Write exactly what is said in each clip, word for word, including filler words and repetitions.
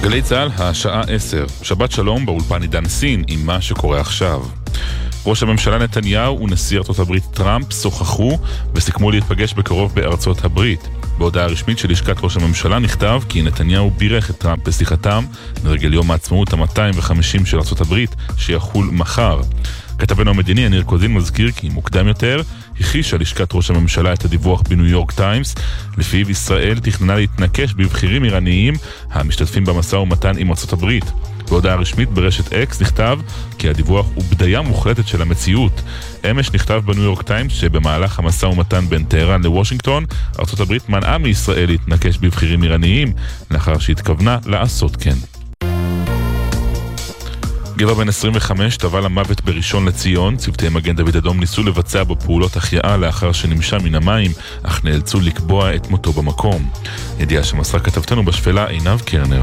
גלי צהל, השעה עשר. שבת שלום באולפן עידן סין עם מה שקורה עכשיו. ראש הממשלה נתניהו ונשיא ארצות הברית טראמפ שוחחו וסיכמו להתפגש בקרוב בארצות הברית. בהודעה רשמית של לשכת ראש הממשלה נכתב כי נתניהו בירך את טראמפ בשיחתם לרגל יום העצמאות ה-מאתיים וחמישים של ארצות הברית שיחול מחר. כתבנו המדיני יניר קוזין מזכיר כי מוקדם יותר הכישה לשכת ראש הממשלה את הדיווח בניו יורק טיימס לפיו ישראל תכננה להתנקש בבחירים איראניים המשתתפים במשא ומתן עם ארצות הברית. בהודעה רשמית ברשת אקס נכתב כי הדיווח הוא בדיה מוחלטת של המציאות. אמש נכתב בניו יורק טיימס שבמהלך המשא ומתן בין טהרן לוושינגטון ארצות הברית מנעה מישראל להתנקש בבחירים איראניים לאחר שהתכוונה לעשות כן. גבר בן עשרים וחמש טבע למוות בראשון לציון. צוותי מגן דוד אדום ניסו לבצע בו פעולות החייאה לאחר שנמשה מן המים, אך נאלצו לקבוע את מותו במקום. ידיעה שמסרה כתבתנו בשפלה עינב קרנר.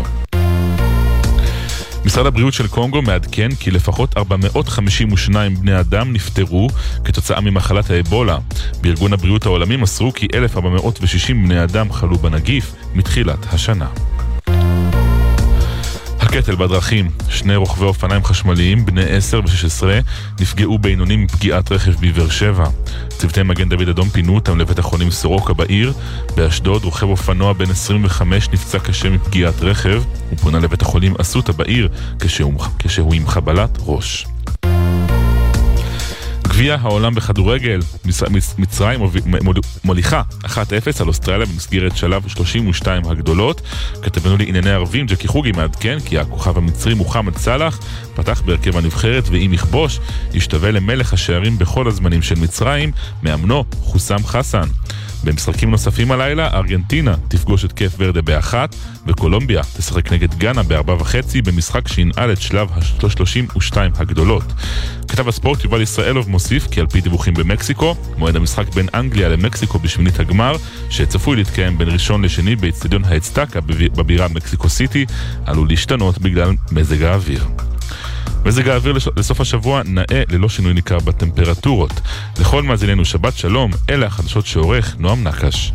משרד הבריאות של קונגו מעדכן כי לפחות ארבע מאות חמישים ושניים בני אדם נפטרו כתוצאה ממחלת האבולה. בארגון הבריאות העולמי מסרו כי אלף ארבע מאות ושישים בני אדם חלו בנגיף מתחילת השנה. הקטל בדרכים, שני רוכבי אופניים חשמליים בני עשר ושש עשרה נפגעו בינוני מפגיעת רכב בבאר שבע. צוותי מגן דוד אדום פינו אותם לבית החולים סורוקה בעיר. באשדוד רוכב אופנוע בן עשרים וחמש נפצע קשה מפגיעת רכב ופונה לבית החולים אסותא בעיר כשהוא, כשהוא עם חבלת ראש. גביע העולם בכדורגל, מצרים מוליכה אחת אפס על אוסטרליה במסגרת שלב שלושים ושתיים הגדולות. כתבנו לענייני ערבים ג'קי חוגי מעדכן כי הכוכב המצרי מוחמד סלאח פתח בהרכב הנבחרת ואם יכבוש ישתווה למלך השערים בכל הזמנים של מצרים, מאמנו חוסם חסן. במשחקים נוספים הלילה, ארגנטינה תפגוש את קייפ ורדה באחת, וקולומביה תשחק נגד גאנה בארבע וחצי במשחק שינעל את שלב ה-שלושים ושתיים הגדולות. כתב הספורט יובל ישראלוב מוסיף כי על פי דיווחים במקסיקו, מועד המשחק בין אנגליה למקסיקו בשמינית הגמר, שצפוי להתקיים בין ראשון לשני באצטדיון האצטקה בבירה מקסיקו סיטי, עלול להשתנות בגלל מזג האוויר. מזג האוויר לסוף השבוע נאה ללא שינוי ניכר בטמפרטורות. לכל מאזיננו שבת שלום, אלה החדשות שעורך נועם נקש.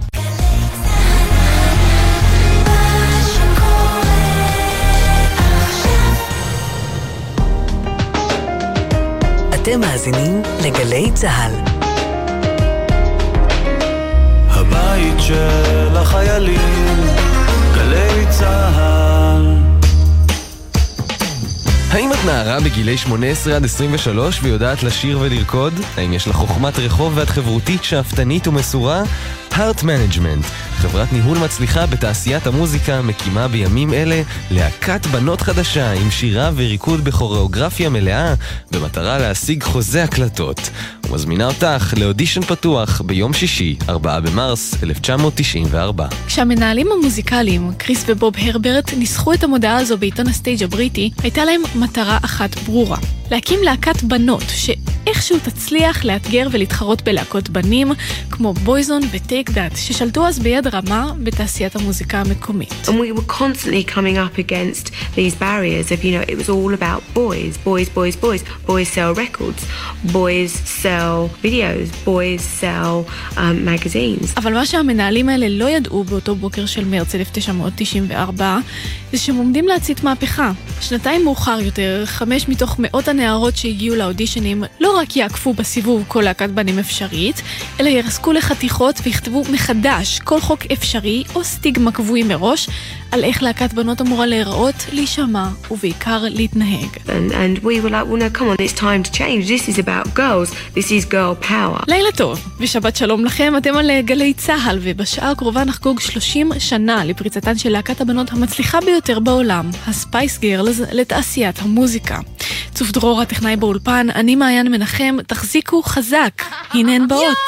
אתם מאזינים לגלי צהל. הבית של החיילים, גלי צהל. האם את נערה בגילי שמונה עשרה עד עשרים ושלוש ויודעת לשיר ולרקוד? האם יש לך חוכמת רחוב ואת חברותית, שאפתנית ומסורה? Heart Management, חברת ניהול מצליחה בתעשיית המוזיקה, מקימה בימים אלה להקת בנות חדשה עם שירה וריקוד בכוריאוגרפיה מלאה במטרה להשיג חוזה הקלטות. ומזמינה אותך לאודישן פתוח ביום שישי, ארבעה במרס אלף תשע מאות תשעים וארבע. כשהמנהלים המוזיקליים, קריס ובוב הרברט, ניסחו את המודעה הזו בעיתון הסטייג' הבריטי, הייתה להם מטרה אחת ברורה. להקים להקת בנות שאיכשהו תצליח לאתגר ולהתחרות בלהקות בנים כמו בויזון וטייק דאט ששלטו אז ביד רמה בתעשיית המוזיקה המקומית. And we were constantly coming up against these barriers of, you know, it was all about boys, boys, boys, boys. Boys sell records, boys sell videos, boys sell um, magazines. אבל מה שהמנהלים האלה לא ידעו באותו בוקר של מרץ אלף תשע מאות תשעים וארבע זה שהם עומדים להצית מהפכה. שנתיים מאוחר יותר, חמש מתוך מאות הנערות שהגיעו לאודישנים לא רק יעקפו בסיבוב כל להקת בנים אפשרית, אלא ירסקו לחתיכות ויכתבו מחדש כל חוק אפשרי או סטיגמה קבועים מראש על איך להקת בנות אמורה להיראות, להישמע ובעיקר להתנהג. And, and we were like, well no, come on, it's time to change. This is about girls. This is girl power. לילה טוב, ושבת שלום לכם. אתם על גלי צהל, ובשעה הקרובה נחגוג שלושים שנה לפריצתן של להקת הבנות המצליחה ביותר בעולם, הספייס גירלס, לתעשיית המוזיקה. צוף דרור הטכנאי באולפן, אני מעיין מנחם, תחזיקו חזק, הנה הן באות.